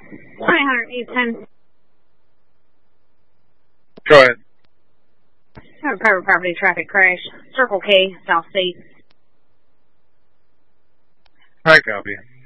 Hunter, East 10. Go ahead. Have a private property traffic crash. Circle K, South State. I copy.